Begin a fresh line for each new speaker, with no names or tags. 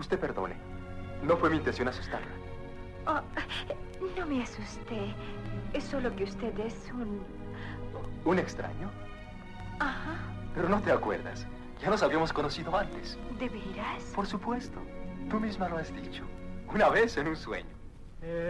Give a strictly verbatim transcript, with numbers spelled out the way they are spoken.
Usted perdone. No fue mi intención asustarla.
Oh, no me asusté. Es solo que usted es un...
¿Un extraño?
Ajá.
Pero no te acuerdas. Ya nos habíamos conocido antes.
¿De veras?
Por supuesto. Tú misma lo has dicho. Una vez en un sueño.